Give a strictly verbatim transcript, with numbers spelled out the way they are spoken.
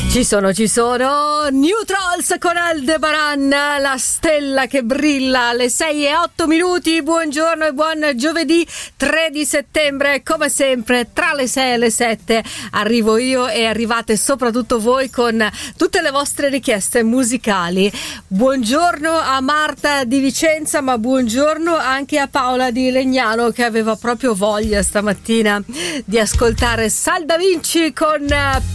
Ci sono, ci sono New Trolls con Aldebaran, la stella che brilla alle sei e otto minuti. Buongiorno e buon giovedì tre di settembre. Come sempre tra le sei e le sette arrivo io e arrivate soprattutto voi con tutte le vostre richieste musicali. Buongiorno a Marta di Vicenza, ma buongiorno anche a Paola di Legnano, che aveva proprio voglia stamattina di ascoltare Sal Da Vinci con